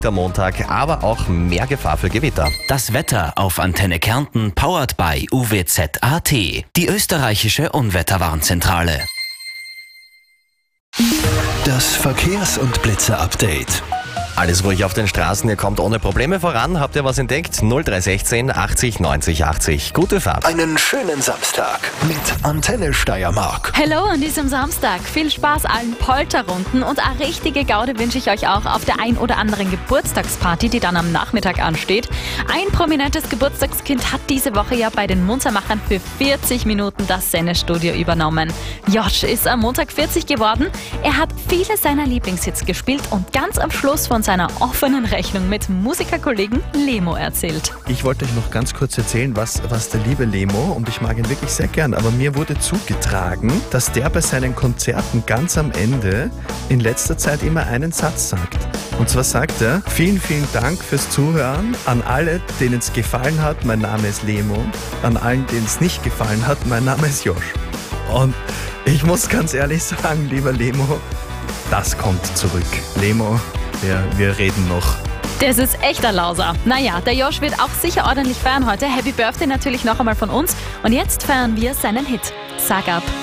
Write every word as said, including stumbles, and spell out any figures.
Der Montag, aber auch mehr Gefahr für Gewitter. Das Wetter auf Antenne Kärnten, powered by U W Z Punkt A T, die österreichische Unwetterwarnzentrale. Das Verkehrs- und Blitzer-Update. Alles ruhig auf den Straßen, ihr kommt ohne Probleme voran. Habt ihr was entdeckt? null drei eins sechs achtzig neunzig achtzig. Gute Fahrt. Einen schönen Samstag mit Antenne Steiermark. Hallo an diesem Samstag. Viel Spaß allen Polterrunden und eine richtige Gaude wünsche ich euch auch auf der ein oder anderen Geburtstagsparty, die dann am Nachmittag ansteht. Ein prominentes Geburtstagskind hat diese Woche ja bei den Munzermachern für vierzig Minuten das Sendestudio übernommen. Josh ist am Montag vierzig geworden. Er hat viele seiner Lieblingshits gespielt und ganz am Schluss von seiner offenen Rechnung mit Musikerkollegen Lemo erzählt. Ich wollte euch noch ganz kurz erzählen, was, was der liebe Lemo, und ich mag ihn wirklich sehr gern, aber mir wurde zugetragen, dass der bei seinen Konzerten ganz am Ende in letzter Zeit immer einen Satz sagt. Und zwar sagt er: Vielen, vielen Dank fürs Zuhören. An alle, denen es gefallen hat, mein Name ist Lemo. An allen, denen es nicht gefallen hat, mein Name ist Josh. Und ich muss ganz ehrlich sagen, lieber Lemo, das kommt zurück. Lemo, wir, wir reden noch. Das ist echt ein Lauser. Naja, der Josh wird auch sicher ordentlich feiern heute. Happy Birthday natürlich noch einmal von uns. Und jetzt feiern wir seinen Hit. Sag ab.